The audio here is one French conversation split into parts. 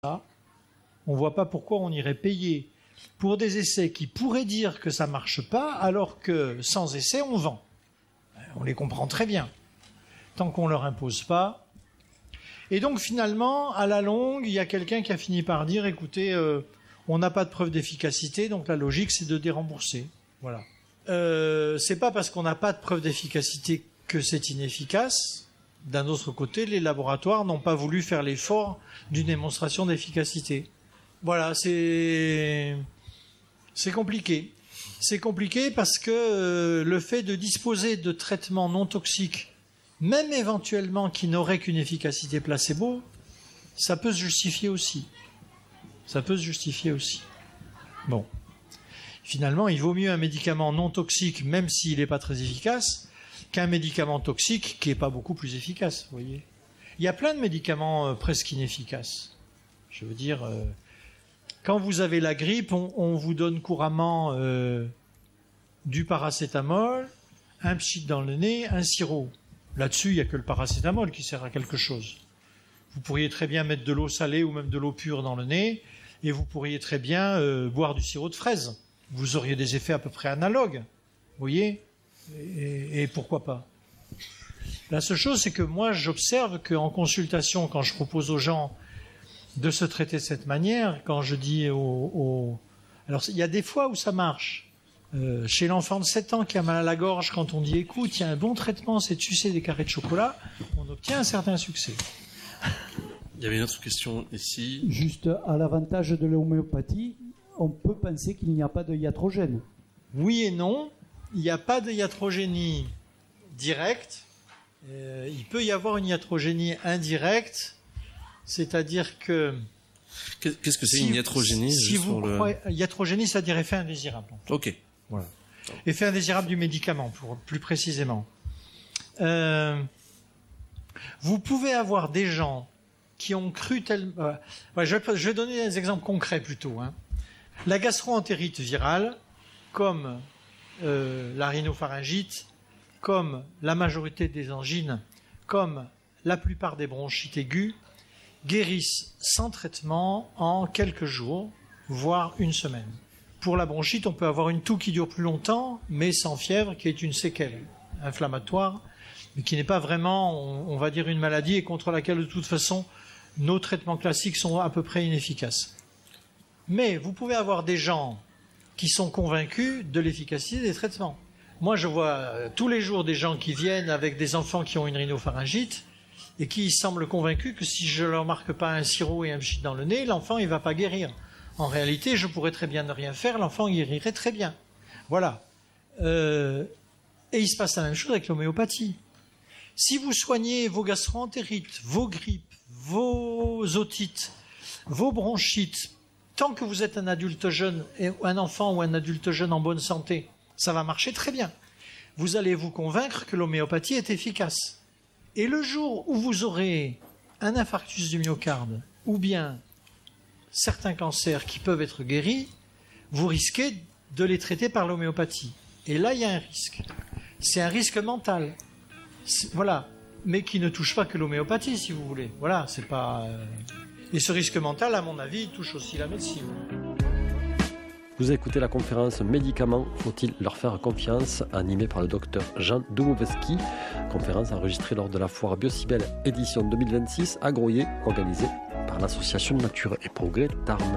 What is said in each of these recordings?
ça, on ne voit pas pourquoi on irait payer pour des essais qui pourraient dire que ça ne marche pas, alors que sans essai, on vend. On les comprend très bien, tant qu'on ne leur impose pas. Et donc finalement, à la longue, il y a quelqu'un qui a fini par dire, écoutez, on n'a pas de preuve d'efficacité, donc la logique, c'est de dérembourser. Voilà. C'est pas parce qu'on n'a pas de preuve d'efficacité que c'est inefficace. D'un autre côté, les laboratoires n'ont pas voulu faire l'effort d'une démonstration d'efficacité. Voilà, c'est compliqué. C'est compliqué parce que le fait de disposer de traitements non toxiques, même éventuellement qui n'auraient qu'une efficacité placebo, ça peut se justifier aussi. Ça peut se justifier aussi. Bon. Finalement, il vaut mieux un médicament non toxique, même s'il n'est pas très efficace, qu'un médicament toxique qui n'est pas beaucoup plus efficace, vous voyez. Il y a plein de médicaments presque inefficaces. Je veux dire, quand vous avez la grippe, on vous donne couramment du paracétamol, un pchit dans le nez, un sirop. Là-dessus, il n'y a que le paracétamol qui sert à quelque chose. Vous pourriez très bien mettre de l'eau salée ou même de l'eau pure dans le nez, et vous pourriez très bien boire du sirop de fraise. Vous auriez des effets à peu près analogues, vous voyez, et pourquoi pas. La seule chose, c'est que moi, j'observe qu'en consultation, quand je propose aux gens de se traiter de cette manière, quand je dis Alors, il y a des fois où ça marche. Chez l'enfant de 7 ans qui a mal à la gorge, quand on dit, écoute, il y a un bon traitement, c'est de sucer des carrés de chocolat, on obtient un certain succès. Il y avait une autre question ici. Juste à l'avantage de l'homéopathie, on peut penser qu'il n'y a pas de iatrogène. Oui et non. Il n'y a pas de iatrogénie directe. Il peut y avoir une iatrogénie indirecte, c'est-à-dire que... Qu'est-ce que c'est une iatrogénie Iatrogénie, c'est-à-dire effet indésirable. Ok. Voilà. Effet indésirable du médicament, plus précisément. Vous pouvez avoir des gens qui ont cru tellement... je vais donner des exemples concrets plutôt. La gastro-entérite virale, comme la rhinopharyngite, comme la majorité des angines, comme la plupart des bronchites aiguës, guérissent sans traitement en quelques jours, voire une semaine. Pour la bronchite, on peut avoir une toux qui dure plus longtemps, mais sans fièvre, qui est une séquelle inflammatoire, mais qui n'est pas vraiment, on va dire, une maladie et contre laquelle, de toute façon, nos traitements classiques sont à peu près inefficaces. Mais vous pouvez avoir des gens qui sont convaincus de l'efficacité des traitements. Moi, je vois tous les jours des gens qui viennent avec des enfants qui ont une rhinopharyngite et qui semblent convaincus que si je ne leur marque pas un sirop et un pchit dans le nez, l'enfant il ne va pas guérir. En réalité, je pourrais très bien ne rien faire, l'enfant guérirait très bien. Voilà. Et il se passe la même chose avec l'homéopathie. Si vous soignez vos gastro-entérites, vos grippes, vos otites, vos bronchites, tant que vous êtes un adulte jeune, un enfant ou un adulte jeune en bonne santé, ça va marcher très bien. Vous allez vous convaincre que l'homéopathie est efficace. Et le jour où vous aurez un infarctus du myocarde ou bien certains cancers qui peuvent être guéris, vous risquez de les traiter par l'homéopathie. Et là, il y a un risque. C'est un risque mental. Voilà. Mais qui ne touche pas que l'homéopathie, si vous voulez. Voilà, c'est pas... Et ce risque mental, à mon avis, touche aussi la médecine. Vous écoutez la conférence Médicaments, faut-il leur faire confiance, animée par le docteur Jean Doumowski. Conférence enregistrée lors de la foire Biocibel édition 2026 à Groyer, organisée par l'association Nature et Progrès Tarn.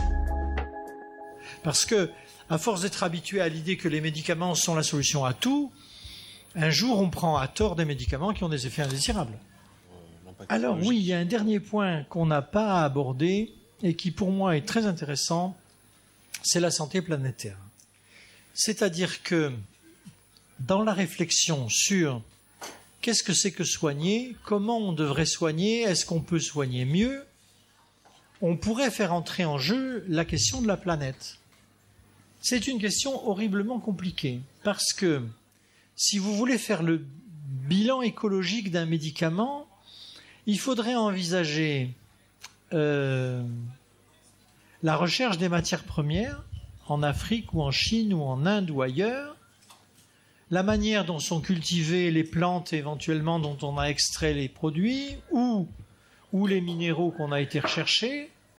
Parce que, à force d'être habitué à l'idée que les médicaments sont la solution à tout, un jour on prend à tort des médicaments qui ont des effets indésirables. Alors oui, il y a un dernier point qu'on n'a pas abordé et qui pour moi est très intéressant, c'est la santé planétaire. C'est-à-dire que dans la réflexion sur qu'est-ce que c'est que soigner, comment on devrait soigner, est-ce qu'on peut soigner mieux, on pourrait faire entrer en jeu la question de la planète. C'est une question horriblement compliquée parce que si vous voulez faire le bilan écologique d'un médicament, il faudrait envisager la recherche des matières premières en Afrique ou en Chine ou en Inde ou ailleurs, la manière dont sont cultivées les plantes éventuellement dont on a extrait les produits ou les minéraux qu'on a été recherchés,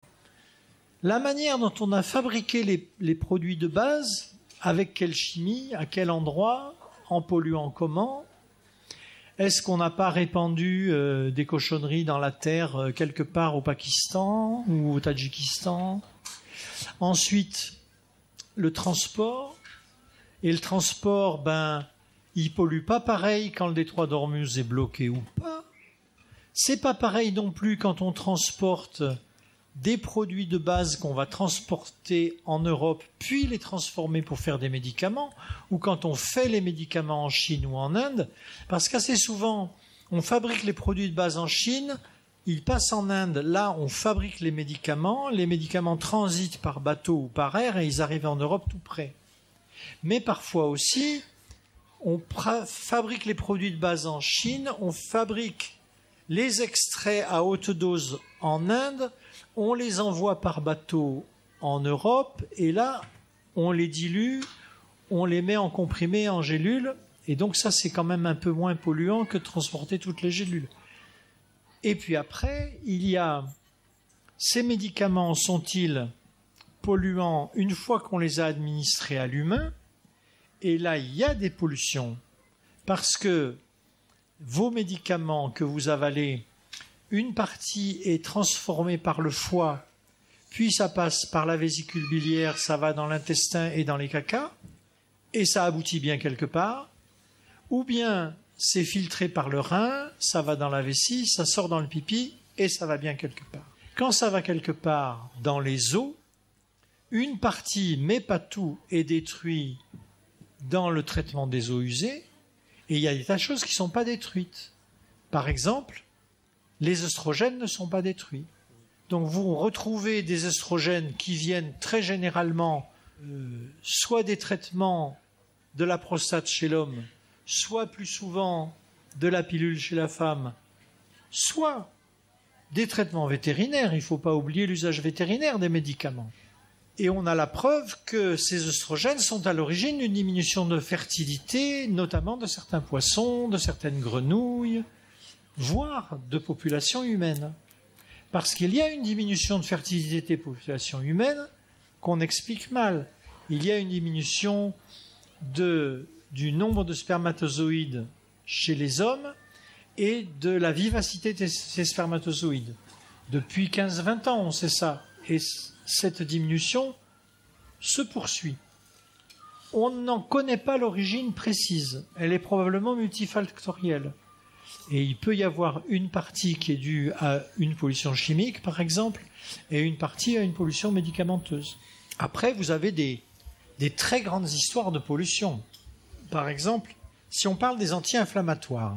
la manière dont on a fabriqué les produits de base, avec quelle chimie, à quel endroit, en polluant comment. Est-ce qu'on n'a pas répandu des cochonneries dans la terre quelque part au Pakistan ou au Tadjikistan? Ensuite, le transport. Et le transport, il pollue pas pareil quand le détroit d'Ormuz est bloqué ou pas. C'est pas pareil non plus quand on transporte des produits de base qu'on va transporter en Europe, puis les transformer pour faire des médicaments, ou quand on fait les médicaments en Chine ou en Inde, parce qu'assez souvent, on fabrique les produits de base en Chine, ils passent en Inde, là on fabrique les médicaments transitent par bateau ou par air et ils arrivent en Europe tout près. Mais parfois aussi, on fabrique les produits de base en Chine, on fabrique les extraits à haute dose en Inde, on les envoie par bateau en Europe, et là, on les dilue, on les met en comprimés, en gélules, et donc ça, c'est quand même un peu moins polluant que de transporter toutes les gélules. Et puis après, il y a ces médicaments, sont-ils polluants une fois qu'on les a administrés à l'humain? Et là, il y a des pollutions, parce que vos médicaments que vous avalez, une partie est transformée par le foie, puis ça passe par la vésicule biliaire, ça va dans l'intestin et dans les cacas, et ça aboutit bien quelque part, ou bien c'est filtré par le rein, ça va dans la vessie, ça sort dans le pipi, et ça va bien quelque part. Quand ça va quelque part dans les os, une partie, mais pas tout, est détruite dans le traitement des eaux usées, et il y a des tas de choses qui ne sont pas détruites. Par exemple, les œstrogènes ne sont pas détruits. Donc vous retrouvez des œstrogènes qui viennent très généralement soit des traitements de la prostate chez l'homme, soit plus souvent de la pilule chez la femme, soit des traitements vétérinaires. Il ne faut pas oublier l'usage vétérinaire des médicaments. Et on a la preuve que ces œstrogènes sont à l'origine d'une diminution de fertilité, notamment de certains poissons, de certaines grenouilles, voire de populations humaines. Parce qu'il y a une diminution de fertilité des populations humaines qu'on explique mal. Il y a une diminution du nombre de spermatozoïdes chez les hommes et de la vivacité de ces spermatozoïdes. Depuis 15-20 ans, on sait ça. Et cette diminution se poursuit. On n'en connaît pas l'origine précise. Elle est probablement multifactorielle. Et il peut y avoir une partie qui est due à une pollution chimique, par exemple, et une partie à une pollution médicamenteuse. Après, vous avez des très grandes histoires de pollution. Par exemple, si on parle des anti-inflammatoires,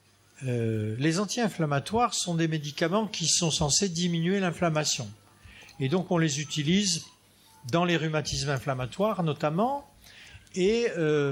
les anti-inflammatoires sont des médicaments qui sont censés diminuer l'inflammation. Et donc on les utilise dans les rhumatismes inflammatoires notamment, et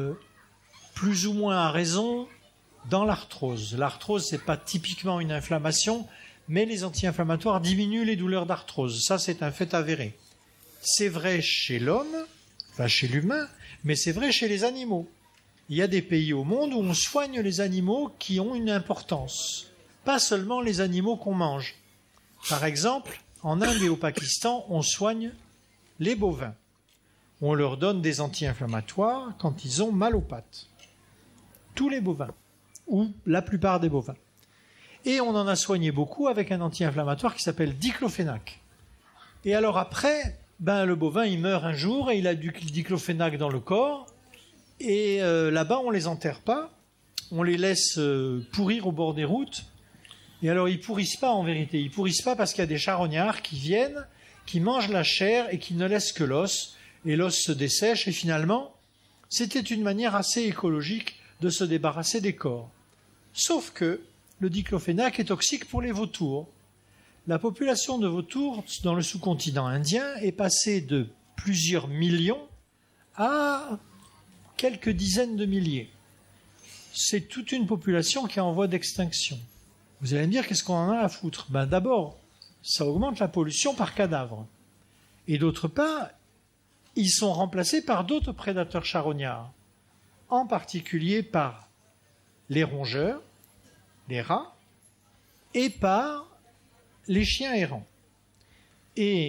plus ou moins à raison dans l'arthrose. L'arthrose, ce n'est pas typiquement une inflammation, mais les anti-inflammatoires diminuent les douleurs d'arthrose. Ça, c'est un fait avéré. C'est vrai chez l'homme, enfin chez l'humain, mais c'est vrai chez les animaux. Il y a des pays au monde où on soigne les animaux qui ont une importance, pas seulement les animaux qu'on mange. Par exemple, en Inde et au Pakistan, on soigne les bovins. On leur donne des anti-inflammatoires quand ils ont mal aux pattes. Tous les bovins, ou la plupart des bovins. Et on en a soigné beaucoup avec un anti-inflammatoire qui s'appelle diclofénac. Et alors après, le bovin il meurt un jour et il a du diclofénac dans le corps. Et là-bas, on ne les enterre pas, on les laisse pourrir au bord des routes. Et alors, ils ne pourrissent pas en vérité. Ils ne pourrissent pas parce qu'il y a des charognards qui viennent, qui mangent la chair et qui ne laissent que l'os. Et l'os se dessèche et finalement, c'était une manière assez écologique de se débarrasser des corps. Sauf que le diclofénac est toxique pour les vautours. La population de vautours dans le sous-continent indien est passée de plusieurs millions à quelques dizaines de milliers. C'est toute une population qui est en voie d'extinction. Vous allez me dire, qu'est-ce qu'on en a à foutre? D'abord, ça augmente la pollution par cadavre. Et d'autre part, ils sont remplacés par d'autres prédateurs charognards, en particulier par les rongeurs, les rats, et par les chiens errants. Et